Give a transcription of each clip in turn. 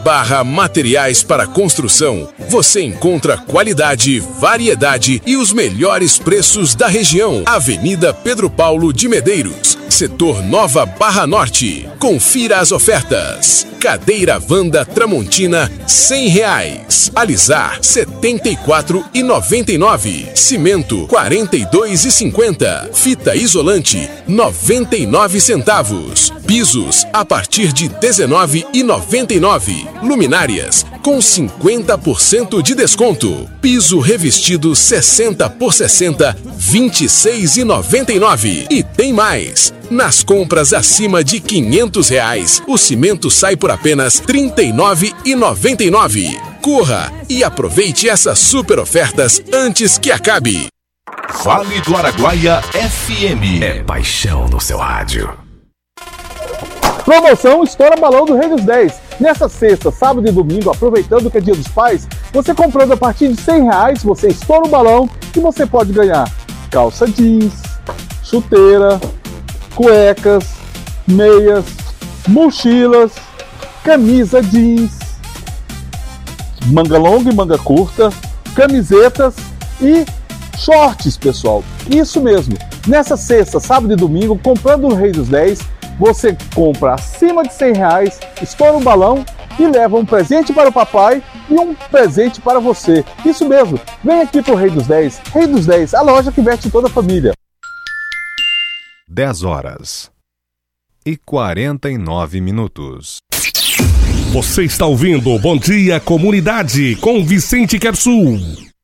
barra materiais para construção, você encontra qualidade, variedade e os melhores preços da região. Avenida Pedro Paulo de Medeiros, setor Nova Barra Norte. Confira as ofertas. Cadeira Wanda Tramontina, R$100. Alisar, R$ 74,99. Cimento, R$ 42,50. Fita isolante, 99 centavos. Pisos, a partir de R$ 19,99. Luminárias, com 50% de desconto. Piso revestido 60 por 60, R$ 26,99. E tem mais! Nas compras acima de R$ 500, o cimento sai por apenas R$ 39,99. Corra e aproveite essas super ofertas antes que acabe. Vale do Araguaia FM. É paixão no seu rádio. Promoção Estoura Balão do Rei dos 10. Nessa sexta, sábado e domingo, aproveitando que é Dia dos Pais, você comprando a partir de R$100, você estoura o balão e você pode ganhar calça jeans, chuteira, cuecas, meias, mochilas, camisa jeans, manga longa e manga curta, camisetas e shorts, pessoal. Isso mesmo. Nessa sexta, sábado e domingo, comprando no Rei dos 10, você compra acima de R$100, estoura um balão e leva um presente para o papai e um presente para você. Isso mesmo. Vem aqui pro Rei dos 10. Rei dos 10, a loja que veste toda a família. 10h49. Você está ouvindo Bom Dia Comunidade com Vicente Quersul.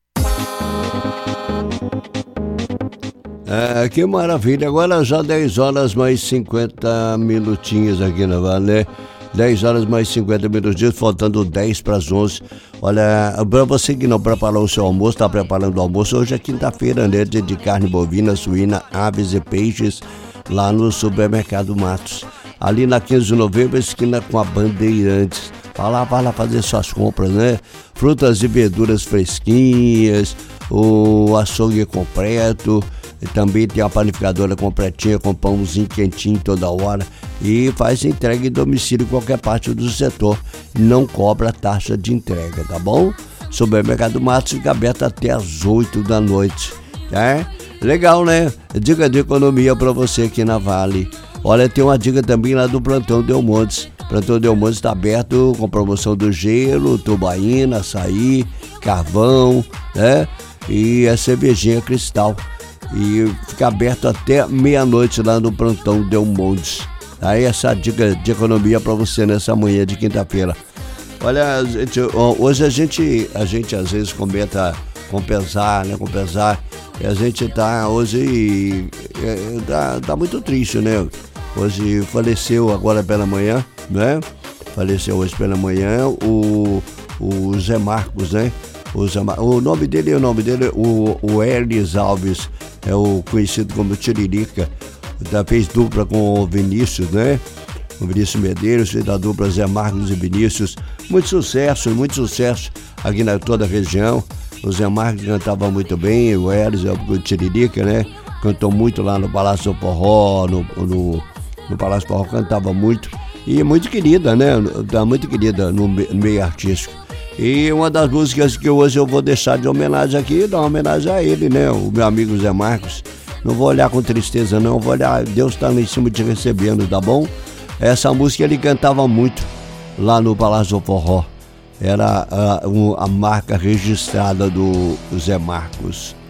Que maravilha, agora já 10h mais 50 minutinhos aqui na Vale, né? 10h mais 50 minutinhos, faltando 10 para as 11. Olha, para você que não preparou o seu almoço, está preparando o almoço, hoje é quinta-feira, né? Dia de carne bovina, suína, aves e peixes, lá no Supermercado Matos. Ali na 15 de novembro, esquina com a Bandeirantes. Vai lá fazer suas compras, né? Frutas e verduras fresquinhas, o açougue completo. E também tem a panificadora completinha com pãozinho quentinho toda hora e faz entrega em domicílio em qualquer parte do setor. Não cobra taxa de entrega, tá bom? Supermercado Matos fica aberto até às 8 da noite, tá? Legal, né? Dica de economia para você aqui na Vale. Olha, tem uma dica também lá do Plantão Delmontes. Plantão Delmontes está aberto com promoção do gelo, tubaína, açaí, carvão, né? E a cervejinha Cristal. E fica aberto até meia-noite lá no Plantão Delmontes. Aí essa dica de economia para você nessa manhã de quinta-feira. Olha, hoje a gente às vezes comenta com pesar, né? Com pesar. E a gente tá hoje tá muito triste, né? Hoje faleceu agora pela manhã, né? Faleceu hoje pela manhã o Zé Marcos, né? O nome dele, o Herles Alves, é o conhecido como Tiririca. Fez dupla com o Vinícius, né? O Vinícius Medeiros, fez a dupla Zé Marcos e Vinícius. Muito sucesso aqui na toda a região. O Zé Marcos cantava muito bem, o Herles, o Tiririca, né? Cantou muito lá no Palácio do Forró, no Palácio do Forró, cantava muito. E muito querida, né? Muito querida no meio artístico. E uma das músicas que hoje eu vou deixar de homenagem aqui, dar uma homenagem a ele, né? O meu amigo Zé Marcos. Não vou olhar com tristeza, não. Vou olhar, Deus está lá em cima te recebendo, tá bom? Essa música ele cantava muito lá no Palácio do Forró. Era a marca registrada do Zé Marcos.